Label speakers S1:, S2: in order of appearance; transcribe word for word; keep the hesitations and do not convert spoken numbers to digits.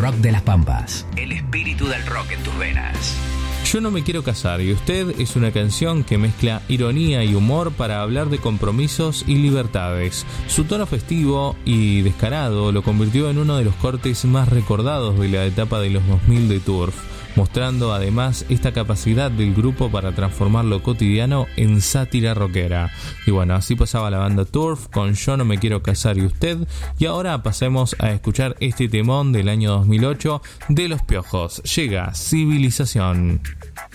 S1: rock de las Pampas. El espíritu del rock en tus venas.
S2: Yo no me quiero casar y usted es una canción que mezcla ironía y humor para hablar de compromisos y libertades. Su tono festivo y descarado lo convirtió en uno de los cortes más recordados de la etapa de los dos mil de Turf, mostrando además esta capacidad del grupo para transformar lo cotidiano en sátira rockera. Y bueno, así pasaba la banda Turf con Yo no me quiero casar y usted, y ahora pasemos a escuchar este temón del año dos mil ocho de Los Piojos. Llega Civilización.